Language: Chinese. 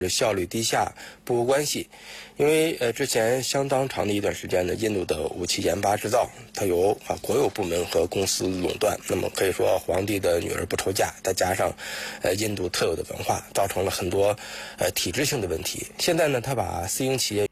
效率低下不无关系，因为之前相当长的一段时间呢，印度的武器研发制造它由国有部门和公司垄断，那么可以说皇帝的女儿不愁嫁，再加上印度特有的文化，造成了很多体制性的问题。现在呢，他把私营企业